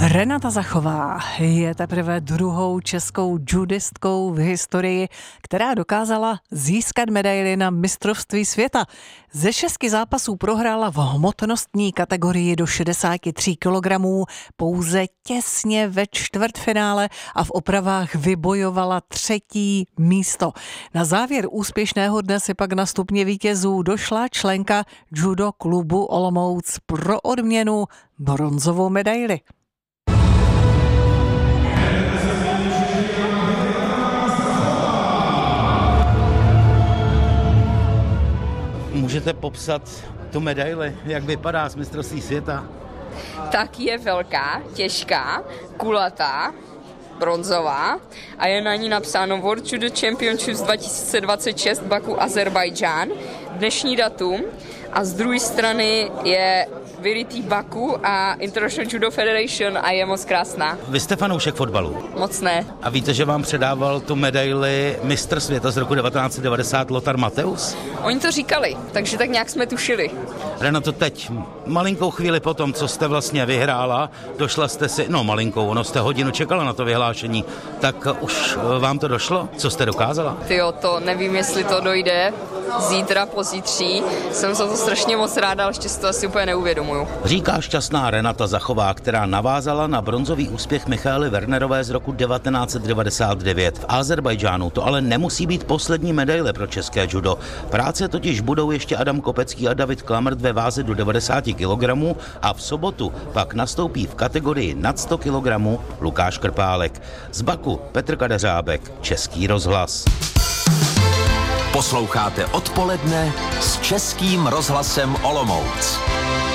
Renata Zachová je teprve druhou českou judistkou v historii, která dokázala získat medaili na mistrovství světa. Ze 6 zápasů prohrála v hmotnostní kategorii do 63 kg, pouze těsně ve čtvrtfinále a v opravách vybojovala 3. místo. Na závěr úspěšného dne si pak na stupně vítězů došla členka judo klubu Olomouc pro odměnu bronzovou medaili. Můžete popsat tu medaili, jak vypadá z mistrovství světa? Tak je velká, těžká, kulatá, bronzová a je na ní napsáno World Judo Championships 2026 Baku, Azerbajdžán, dnešní datum, a z druhé strany je vyrytý Baku a International Judo Federation a je moc krásná. Vy jste fanoušek fotbalu? Moc ne. A víte, že vám předával tu medaili mistr světa z roku 1990 Lothar Matthäus? Oni to říkali, takže tak nějak jsme tušili. Renato, teď malinkou chvíli po tom, co jste vlastně vyhrála, došla jste si, ono jste hodinu čekala na to vyhlášení, tak už vám to došlo? Co jste dokázala? Tyjo, to nevím, jestli to dojde zítra, pozítří. Jsem za to strašně moc ráda, ale ještě si to asi úplně neuvědomuju. Říká šťastná Renata Zachová, která navázala na bronzový úspěch Michaely Wernerové z roku 1999 v Azerbajdžánu. To ale nemusí být poslední medaile pro české judo. Práce totiž budou ještě Adam Kopecký a David Klamrt ve váze do 90 kg a v sobotu pak nastoupí v kategorii nad 100 kg Lukáš Krpálek. Z Baku Petr Kadeřábek, Český rozhlas. Posloucháte Odpoledne s Českým rozhlasem Olomouc.